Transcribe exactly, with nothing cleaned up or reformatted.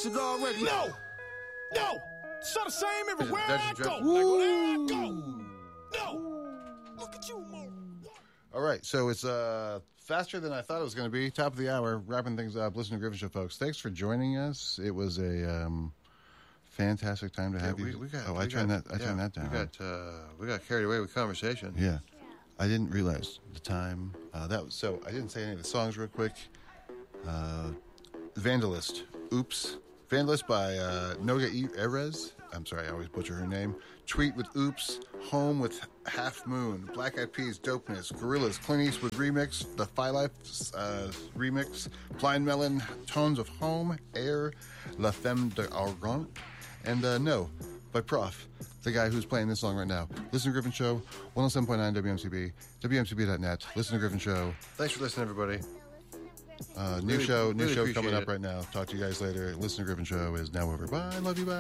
it already. No! No! It's not the same everywhere I Dungeon go. Dragons. Like, where I go. No! Look at you, Mo. All right, so it's uh, faster than I thought it was going to be. Top of the hour, wrapping things up. Listen to Griffin Show, folks. Thanks for joining us. It was a um, fantastic time to have Yeah, you. we, we got, oh, we I turned got, that. I yeah, turned that down. We got uh, we got carried away with conversation. Yeah, I didn't realize the time. Uh, that was so. I didn't say any of the songs real quick. Uh, Vandalist. Oops. Vandalist by uh, Noga Erez. I'm sorry, I always butcher her name. Tweet with Oops. Home with Half Moon. Black Eyed Peas, Dopeness. Gorillaz, Clint Eastwood remix. The Phi Life uh, remix. Blind Melon, Tones of Home. Air, La Femme de Argent. And uh, No, by Prof, the guy who's playing this song right now. Listen to Griffin Show, one oh seven point nine W M C B, W M C B dot net. Listen to Griffin Show. Thanks for listening, everybody. Uh, new Really- show, new really show appreciate coming up it. right now. Talk to you guys later. Listen to Griffin Show is now over. Bye. Love you. Bye.